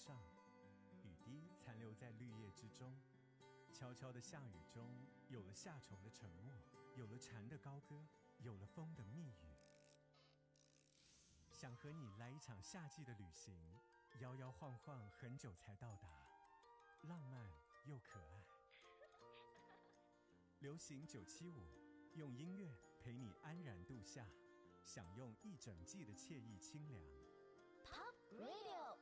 上，雨滴残留在绿叶之中。悄悄的下雨中，有了夏虫的沉默，有了蝉的高歌，有了风的密语。想和你来一场夏季的旅行，摇摇晃晃很久才到达，浪漫又可爱。流行975，用音乐陪你安然度夏，享用一整季的惬意清凉。 Pop Radio